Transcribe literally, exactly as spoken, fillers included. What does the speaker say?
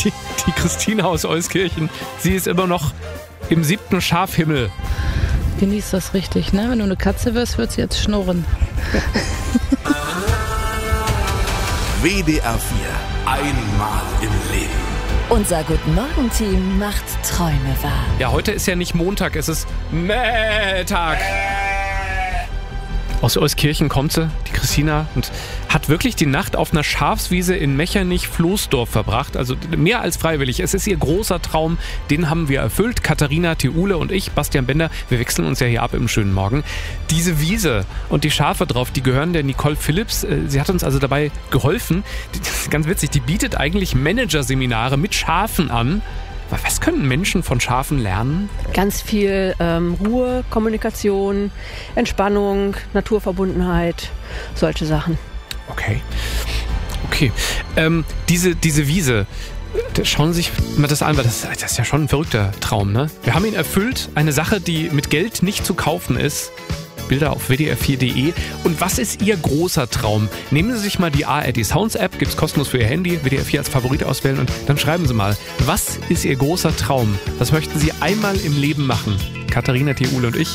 die, die Christina aus Euskirchen, sie ist immer noch im siebten Schafhimmel. Genieß das richtig, ne? Wenn du eine Katze wirst, wird sie jetzt schnurren. W D R vier. Einmal im Leben. Unser Guten-Morgen-Team macht Träume wahr. Ja, heute ist ja nicht Montag, es ist Mähtag. Aus Euskirchen kommt sie, die Christina, und hat wirklich die Nacht auf einer Schafswiese in Mechernich-Floßdorf verbracht. Also mehr als freiwillig. Es ist ihr großer Traum, den haben wir erfüllt. Katharina Theule und ich, Bastian Bender, wir wechseln uns ja hier ab im schönen Morgen. Diese Wiese und die Schafe drauf, die gehören der Nicole Phillips. Sie hat uns also dabei geholfen. Das ist ganz witzig, die bietet eigentlich Managerseminare mit Schafen an. Was können Menschen von Schafen lernen? Ganz viel ähm, Ruhe, Kommunikation, Entspannung, Naturverbundenheit, solche Sachen. Okay. Okay. Ähm, diese, diese Wiese, schauen Sie sich mal das an, weil das, das ist ja schon ein verrückter Traum, ne? Wir haben ihn erfüllt, eine Sache, die mit Geld nicht zu kaufen ist. Bilder auf w d r vier punkt d e. Und was ist Ihr großer Traum? Nehmen Sie sich mal die A R D Sounds App, gibt's kostenlos für Ihr Handy, W D R vier als Favorit auswählen und dann schreiben Sie mal, was ist Ihr großer Traum? Was möchten Sie einmal im Leben machen? Katharina Theule und ich.